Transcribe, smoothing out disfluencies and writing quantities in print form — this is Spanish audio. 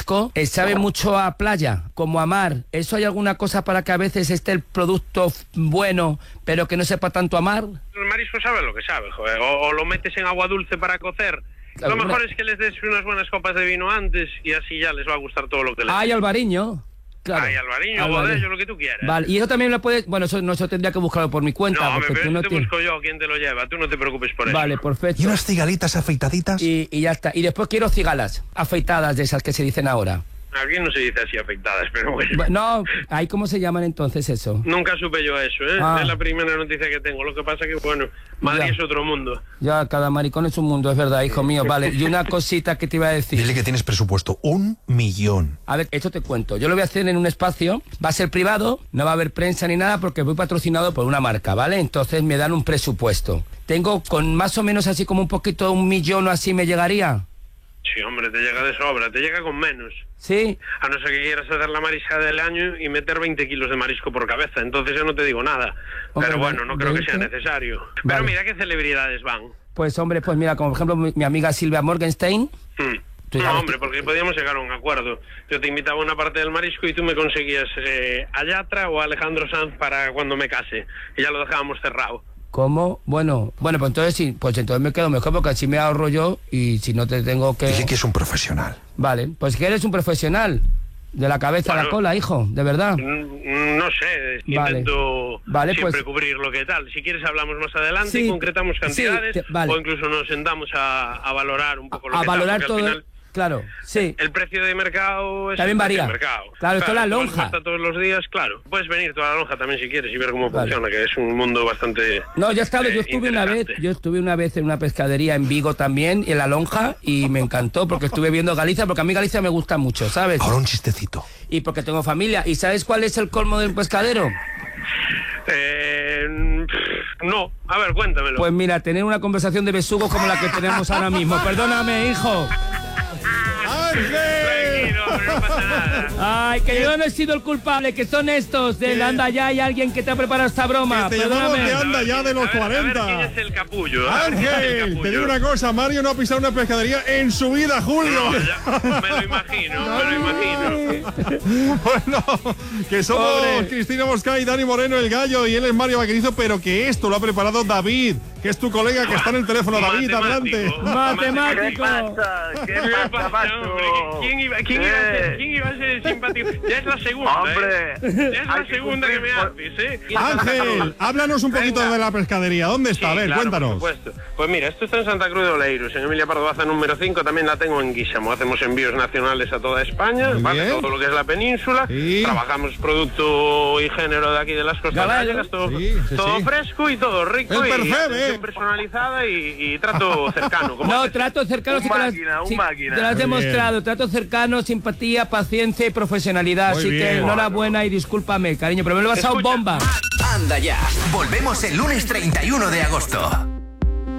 marisco sabe mucho a playa, como a mar. ¿Eso hay alguna cosa para que a veces esté el producto bueno, pero que no sepa tanto a mar? El marisco sabe lo que sabe, joder. O lo metes en agua dulce para cocer. Lo mejor es que les des unas buenas copas de vino antes y así ya les va a gustar todo lo que les des. ¡Ay, Albariño! Claro. Ay, Albariño, joder, yo lo que tú quieras. Vale, y eso también lo puedes... Bueno, eso tendría que buscarlo por mi cuenta. No, porque pero tú no te busco yo quién te lo lleva. Tú no te preocupes por eso. Vale, perfecto. ¿Y unas cigalitas afeitaditas? Y ya está. Y después quiero cigalas afeitadas de esas que se dicen ahora. Aquí no se dice así afeitadas, pero bueno. No, ¿ahí cómo se llaman entonces eso? Nunca supe yo eso, ¿eh? Es la primera noticia que tengo. Lo que pasa que, bueno, Madrid es otro mundo. Ya, cada maricón es un mundo, es verdad, hijo mío. Vale, y una cosita que te iba a decir. Dile que tienes presupuesto 1 millón. A ver, esto te cuento. Yo lo voy a hacer en un espacio, va a ser privado, no va a haber prensa ni nada porque voy patrocinado por una marca, ¿vale? Entonces me dan un presupuesto. Tengo con más o menos así como un poquito, 1 millón o así me llegaría. Sí, hombre, te llega de sobra, te llega con menos. ¿Sí? A no ser que quieras hacer la mariscada del año y meter 20 kilos de marisco por cabeza, entonces yo no te digo nada. Hombre, pero bueno, no creo que sea necesario. Pero Vale. mira qué celebridades van. Pues hombre, pues mira, como por ejemplo mi amiga Silvia Morgenstein. No, hombre, porque podíamos llegar a un acuerdo. Yo te invitaba a una parte del marisco y tú me conseguías a Yatra o a Alejandro Sanz para cuando me case. Y ya lo dejábamos cerrado. ¿Cómo? Bueno, pues entonces sí, pues entonces me quedo mejor porque así me ahorro yo y si no te tengo que... Dile que es un profesional. Vale, pues que eres un profesional. De la cabeza a la cola, hijo, de verdad. No sé, intento siempre cubrir lo que tal. Si quieres hablamos más adelante y concretamos cantidades o incluso nos sentamos a valorar un poco lo que valorar tal, todo. Al final, claro, sí. El precio de mercado es también varía. Mercado. Claro, esto es la lonja. Todos los días, claro. Puedes venir toda la lonja también si quieres y ver cómo funciona, que es un mundo bastante. No, ya está, yo estuve una vez en una pescadería en Vigo también, en la lonja, y me encantó porque estuve viendo Galicia, porque a mí Galicia me gusta mucho, ¿sabes? Ahora un chistecito. Y porque tengo familia. ¿Y sabes cuál es el colmo del pescadero? No, a ver, cuéntamelo. Pues mira, tener una conversación de besugos como la que tenemos ahora mismo. Perdóname, hijo. Tranquilo, pero no pasa nada. Ay, que yo no he sido el culpable, que son estos del Anda Ya. Hay alguien que te ha preparado esta broma. Que te llamamos de Anda Ya de los 40. A ver quién es el capullo. Ángel, te digo una cosa, Mario no ha pisado una pescadería en su vida, Julio. No, me lo imagino. Bueno, que somos Cristina Mosca y Dani Moreno, el gallo, y él es Mario Vaquerizo, pero que esto lo ha preparado David, que es tu colega que está en el teléfono. David, adelante. Matemático. ¿Qué pasa, macho? ¿Quién iba a ser el simpático? Ya es la segunda, hombre. Ya es la segunda que me haces, Ángel, háblanos un poquito de la pescadería. ¿Dónde está? A ver, claro, cuéntanos. Por supuesto. Pues mira, esto está en Santa Cruz de Oleiros, en Emilia Pardo Baza número 5, también la tengo en Guísamo. Hacemos envíos nacionales a toda España, ¿vale? Todo lo que es la península. Sí. Trabajamos producto y género de aquí de las costas gallegas, todo fresco y todo rico. Y personalizada y trato cercano. Trato cercano. Un máquina. Te lo has demostrado. Trato cercano, simpatía, paciencia y profesionalidad. Así que enhorabuena y discúlpame, cariño, pero me lo he pasado bomba. Anda Ya. Volvemos el lunes 31 de agosto.